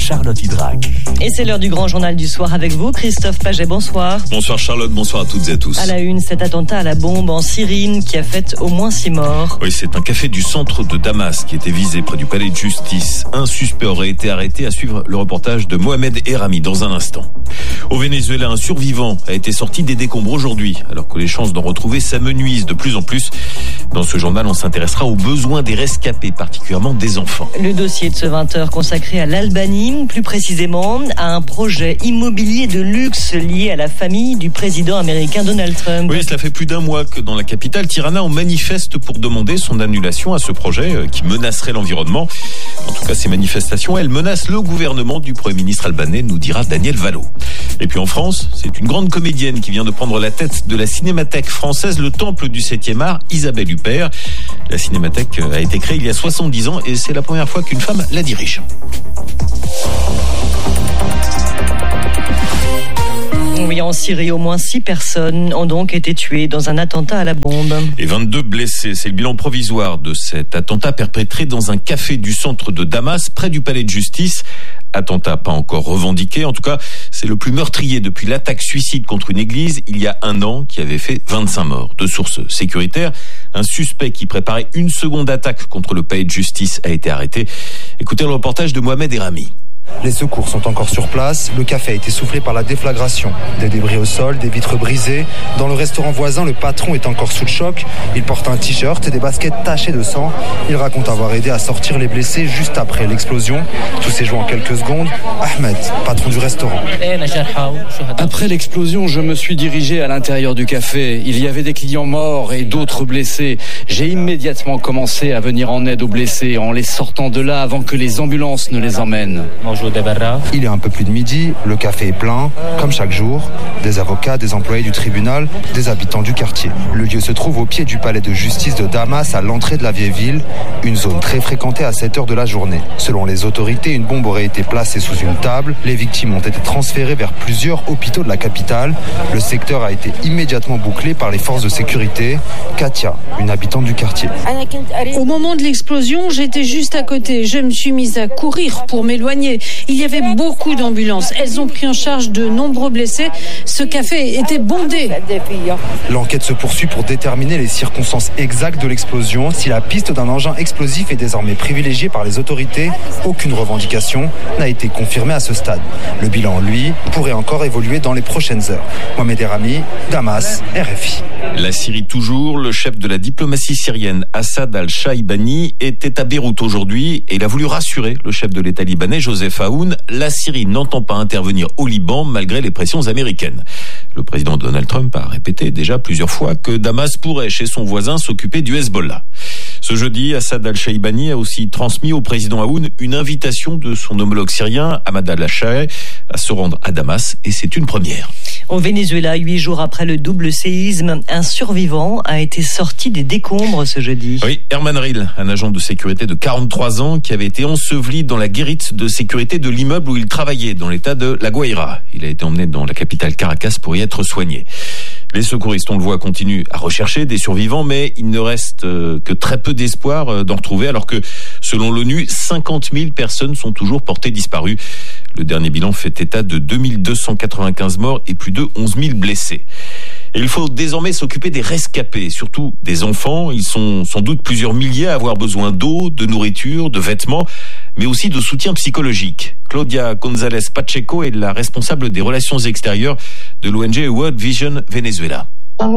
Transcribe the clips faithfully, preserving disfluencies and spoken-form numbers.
Charlotte Hydrac. Et c'est l'heure du grand journal du soir avec vous, Christophe Paget, bonsoir. Bonsoir Charlotte, bonsoir à toutes et à tous. À la une, cet attentat à la bombe en Syrie qui a fait au moins six morts. Oui, c'est un café du centre de Damas qui était visé près du palais de justice. Un suspect aurait été arrêté, à suivre le reportage de Mohamed Erami dans un instant. Au Venezuela, un survivant a été sorti des décombres aujourd'hui, alors que les chances d'en retrouver s'amenuisent de plus en plus. Dans ce journal, on s'intéressera aux besoins des rescapés, particulièrement des enfants. Le dossier de ce vingt heures consacré à l'Albanie, plus précisément à un projet immobilier de luxe lié à la famille du président américain Donald Trump. Oui, cela fait plus d'un mois que dans la capitale, Tirana, on manifeste pour demander son annulation à ce projet qui menacerait l'environnement. En tout cas, ces manifestations, elles menacent le gouvernement du Premier ministre albanais, nous dira Daniel Valo. Et puis en France, c'est une grande comédienne qui vient de prendre la tête de la Cinémathèque française, le temple du septième art, Isabelle Huppert. La Cinémathèque a été créée il y a soixante-dix ans et c'est la première fois qu'une femme la dirige. Oui, en Syrie, au moins six personnes ont donc été tuées dans un attentat à la bombe. Et vingt-deux blessés, c'est le bilan provisoire de cet attentat perpétré dans un café du centre de Damas, près du palais de justice. Attentat pas encore revendiqué, en tout cas, c'est le plus meurtrier depuis l'attaque suicide contre une église il y a un an qui avait fait vingt-cinq morts. De sources sécuritaires, un suspect qui préparait une seconde attaque contre le palais de justice a été arrêté. Écoutez le reportage de Mohamed Erami. Les secours sont encore sur place. Le café a été soufflé par la déflagration. Des débris au sol, des vitres brisées. Dans le restaurant voisin, le patron est encore sous le choc. Il porte un t-shirt et des baskets tachées de sang. Il raconte avoir aidé à sortir les blessés juste après l'explosion. Tout s'est joué en quelques secondes. Ahmed, patron du restaurant. Après l'explosion, je me suis dirigé à l'intérieur du café. Il y avait des clients morts et d'autres blessés. J'ai immédiatement commencé à venir en aide aux blessés en les sortant de là avant que les ambulances ne les emmènent. Il est un peu plus de midi, le café est plein, comme chaque jour. Des avocats, des employés du tribunal, des habitants du quartier. Le lieu se trouve au pied du palais de justice de Damas, à l'entrée de la vieille ville, une zone très fréquentée à cette heure de la journée. Selon les autorités, une bombe aurait été placée sous une table. Les victimes ont été transférées vers plusieurs hôpitaux de la capitale. Le secteur a été immédiatement bouclé par les forces de sécurité. Katia, une habitante du quartier. Au moment de l'explosion, j'étais juste à côté. Je me suis mise à courir pour m'éloigner. Il y avait beaucoup d'ambulances. Elles ont pris en charge de nombreux blessés. Ce café était bondé. L'enquête se poursuit pour déterminer les circonstances exactes de l'explosion. Si la piste d'un engin explosif est désormais privilégiée par les autorités, aucune revendication n'a été confirmée à ce stade. Le bilan, lui, pourrait encore évoluer dans les prochaines heures. Mohamed Erami, Damas, R F I. La Syrie toujours, le chef de la diplomatie syrienne, Assad al-Shaibani, était à Beyrouth aujourd'hui et il a voulu rassurer le chef de l'État libanais, Joseph Aoun. La Syrie n'entend pas intervenir au Liban malgré les pressions américaines. Le président Donald Trump a répété déjà plusieurs fois que Damas pourrait, chez son voisin, s'occuper du Hezbollah. Ce jeudi, Assad al-Shaibani a aussi transmis au président Aoun une invitation de son homologue syrien, Ahmad al-Shah, à se rendre à Damas, et c'est une première. Au Venezuela, huit jours après le double séisme, un survivant a été sorti des décombres ce jeudi. Oui, Herman Rill, un agent de sécurité de quarante-trois ans qui avait été enseveli dans la guérite de sécurité de l'immeuble où il travaillait, dans l'état de La Guaira. Il a été emmené dans la capitale Caracas pour y être soigné. Les secouristes, on le voit, continuent à rechercher des survivants, mais il ne reste que très peu d'espoir d'en retrouver, alors que, selon l'ONU, cinquante mille personnes sont toujours portées disparues. Le dernier bilan fait état de deux mille deux cent quatre-vingt-quinze morts et plus de onze mille blessés. Et il faut désormais s'occuper des rescapés, surtout des enfants. Ils sont sans doute plusieurs milliers à avoir besoin d'eau, de nourriture, de vêtements, mais aussi de soutien psychologique. Claudia González Pacheco est la responsable des relations extérieures de l'O N G World Vision Venezuela.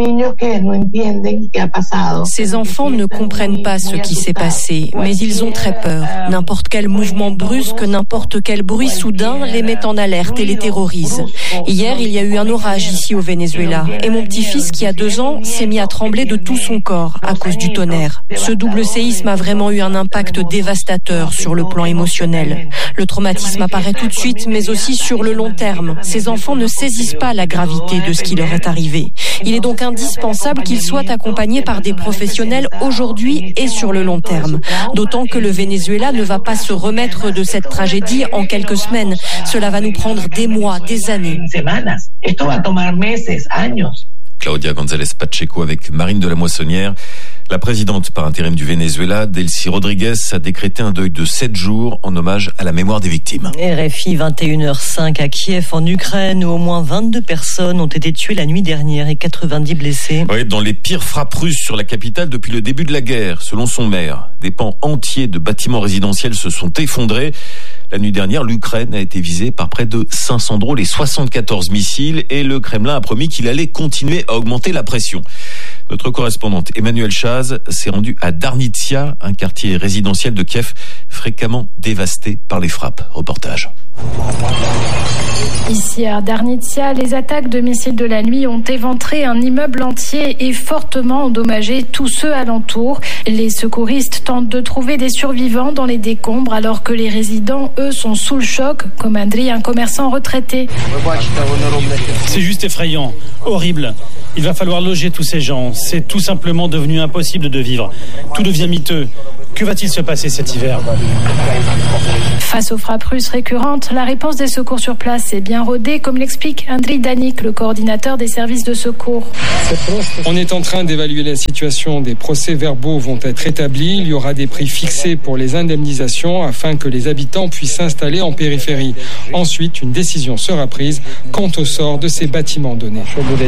Ces enfants ne comprennent pas ce qui s'est passé, mais ils ont très peur. N'importe quel mouvement brusque, n'importe quel bruit soudain les met en alerte et les terrorise. Hier, il y a eu un orage ici au Venezuela et mon petit-fils qui a deux ans s'est mis à trembler de tout son corps à cause du tonnerre. Ce double séisme a vraiment eu un impact dévastateur sur le plan émotionnel. Le traumatisme apparaît tout de suite, mais aussi sur le long terme. Ces enfants ne saisissent pas la gravité de ce qui leur est arrivé. Il est donc indispensable qu'ils soient accompagnés par des professionnels aujourd'hui et sur le long terme. D'autant que le Venezuela ne va pas se remettre de cette tragédie en quelques semaines. Cela va nous prendre des mois, des années. Claudia González Pacheco avec Marine de la Moissonnière. La présidente par intérim du Venezuela, Delcy Rodriguez, a décrété un deuil de sept jours en hommage à la mémoire des victimes. R F I, vingt et une heures cinq à Kiev, en Ukraine, où au moins vingt-deux personnes ont été tuées la nuit dernière et quatre-vingt-dix blessées. Oui, dans les pires frappes russes sur la capitale depuis le début de la guerre, selon son maire. Des pans entiers de bâtiments résidentiels se sont effondrés. La nuit dernière, l'Ukraine a été visée par près de cinq cents drônes et soixante-quatorze missiles, et le Kremlin a promis qu'il allait continuer à augmenter la pression. Notre correspondante Emmanuelle Chaz s'est rendue à Darnitsia, un quartier résidentiel de Kiev fréquemment dévasté par les frappes. Reportage. Ici à Darnitsia, les attaques de missiles de la nuit ont éventré un immeuble entier et fortement endommagé tous ceux alentours. Les secouristes tentent de trouver des survivants dans les décombres alors que les résidents, eux, sont sous le choc, comme Andriy, un commerçant retraité. C'est juste effrayant, horrible. Il va falloir loger tous ces gens. C'est tout simplement devenu impossible de vivre. Tout devient miteux. Que va-t-il se passer cet hiver ? Face aux frappes russes récurrentes, la réponse des secours sur place est bien rodée, comme l'explique Andriy Danik, le coordinateur des services de secours. On est en train d'évaluer la situation. Des procès-verbaux vont être établis. Il y aura des prix fixés pour les indemnisations afin que les habitants puissent s'installer en périphérie. Ensuite, une décision sera prise quant au sort de ces bâtiments donnés.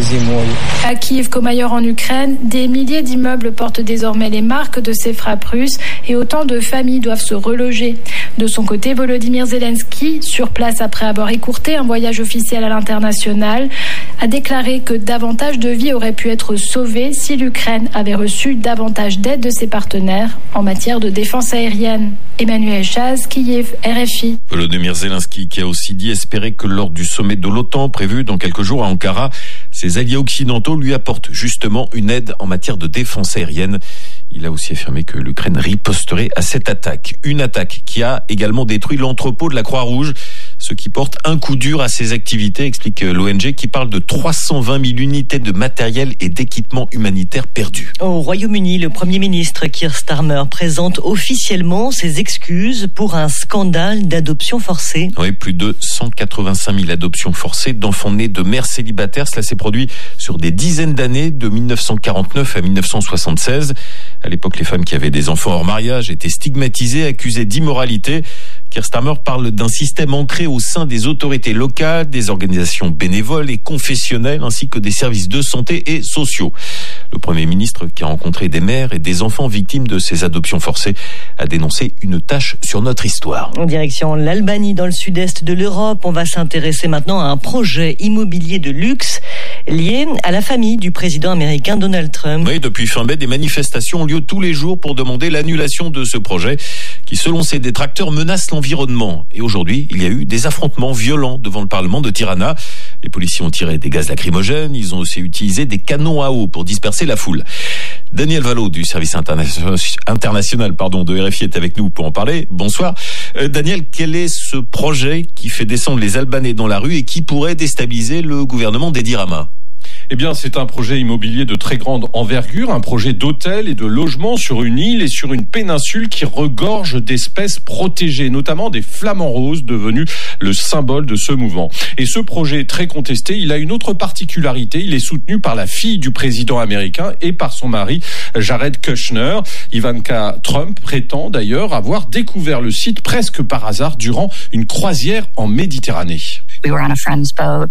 À Kiev comme ailleurs en Ukraine, des milliers d'immeubles portent désormais les marques de ces frappes russes et autant de familles doivent se reloger. De son côté, Volodymyr Zelensky, sur place après avoir écourté un voyage officiel à l'international, a déclaré que davantage de vies auraient pu être sauvées si l'Ukraine avait reçu davantage d'aide de ses partenaires en matière de défense aérienne. Emmanuelle Chaz, Kiev, R F I. Volodymyr Zelensky qui a aussi dit espérer que lors du sommet de l'OTAN prévu dans quelques jours à Ankara, ses alliés occidentaux lui apportent justement une aide en matière de défense aérienne. Il a aussi affirmé que l'Ukraine riposterait à cette attaque. Une attaque qui a également détruit l'entrepôt de la Croix-Rouge, ce qui porte un coup dur à ses activités, explique l'O N G qui parle de trois cent vingt mille unités de matériel et d'équipements humanitaires perdus. Au Royaume-Uni, le Premier ministre Keir Starmer présente officiellement ses excuses pour un scandale d'adoption forcée. Oui, plus de cent quatre-vingt-cinq mille adoptions forcées d'enfants nés de mères célibataires. Cela s'est produit sur des dizaines d'années, de mille neuf cent quarante-neuf à mille neuf cent soixante-seize. À l'époque, les femmes qui avaient des enfants hors mariage étaient stigmatisées, accusées d'immoralité. Keir Starmer parle d'un système ancré au sein des autorités locales, des organisations bénévoles et confessionnelles, ainsi que des services de santé et sociaux. Le Premier ministre, qui a rencontré des mères et des enfants victimes de ces adoptions forcées, a dénoncé une tache sur notre histoire. En direction l'Albanie, dans le sud-est de l'Europe, on va s'intéresser maintenant à un projet immobilier de luxe lié à la famille du président américain Donald Trump. Oui, depuis fin mai, des manifestations ont lieu tous les jours pour demander l'annulation de ce projet qui, selon ses détracteurs, menace l'environnement. Et aujourd'hui, il y a eu des affrontements violents devant le Parlement de Tirana. Les policiers ont tiré des gaz lacrymogènes, ils ont aussi utilisé des canons à eau pour disperser la foule. Daniel Valo du service international, international pardon, de R F I est avec nous pour en parler. Bonsoir. Euh, Daniel, quel est ce projet qui fait descendre les Albanais dans la rue et qui pourrait déstabiliser le gouvernement d'Edi Rama ? Eh bien, c'est un projet immobilier de très grande envergure, un projet d'hôtel et de logement sur une île et sur une péninsule qui regorge d'espèces protégées, notamment des flamants roses devenus le symbole de ce mouvement. Et ce projet très contesté, il a une autre particularité, il est soutenu par la fille du président américain et par son mari Jared Kushner. Ivanka Trump prétend d'ailleurs avoir découvert le site presque par hasard durant une croisière en Méditerranée. We were on a friend's boat.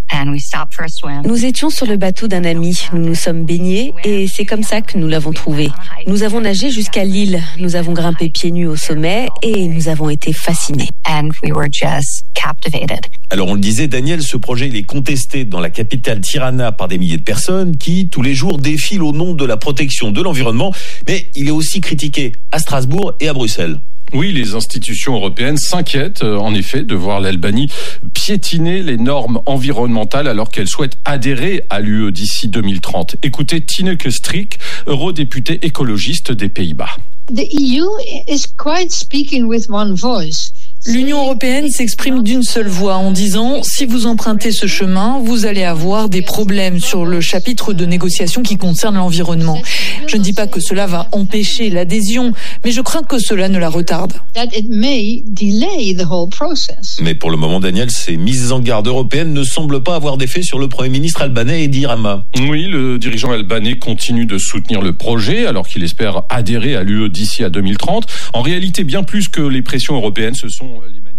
Nous étions sur le bateau d'un ami, nous nous sommes baignés et c'est comme ça que nous l'avons trouvé. Nous avons nagé jusqu'à l'île, nous avons grimpé pieds nus au sommet et nous avons été fascinés. Alors on le disait, Daniel, ce projet il est contesté dans la capitale Tirana par des milliers de personnes qui, tous les jours, défilent au nom de la protection de l'environnement, mais il est aussi critiqué à Strasbourg et à Bruxelles. Oui, les institutions européennes s'inquiètent en effet de voir l'Albanie piétiner les normes environnementales alors qu'elle souhaite adhérer à l'U E d'ici deux mille trente. Écoutez Tineke Strik, eurodéputée écologiste des Pays-Bas. The E U is quite speaking with one voice. L'Union européenne s'exprime d'une seule voix en disant « Si vous empruntez ce chemin, vous allez avoir des problèmes sur le chapitre de négociation qui concerne l'environnement. » Je ne dis pas que cela va empêcher l'adhésion, mais je crains que cela ne la retarde. Mais pour le moment, Daniel, ces mises en garde européennes ne semblent pas avoir d'effet sur le Premier ministre albanais Edi Rama. Oui, le dirigeant albanais continue de soutenir le projet alors qu'il espère adhérer à l'U E d'ici à deux mille trente. En réalité, bien plus que les pressions européennes, ce sont les